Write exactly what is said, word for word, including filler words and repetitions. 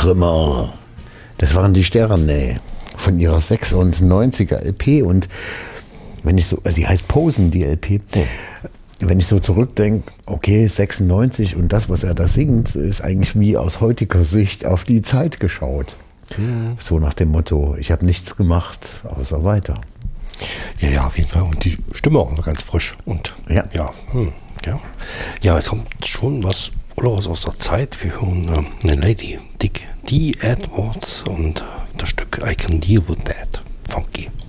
Trümmer. Das waren die Sterne von ihrer sechsundneunziger L P. Und wenn ich so, also die heißt Posen, die L P. Oh. Wenn ich so zurückdenke, okay, sechsundneunzig und das, was er da singt, ist eigentlich wie aus heutiger Sicht auf die Zeit geschaut. Mhm. So nach dem Motto, ich habe nichts gemacht, außer weiter. Ja, ja, auf jeden Fall. Und die Stimme auch noch ganz frisch. Und ja, ja, hm, ja. Ja, es kommt schon was Olores aus der Zeit. Wir hören äh, eine Lady, Dick, Dee Edwards und äh, das Stück I Can Deal With That. Funky.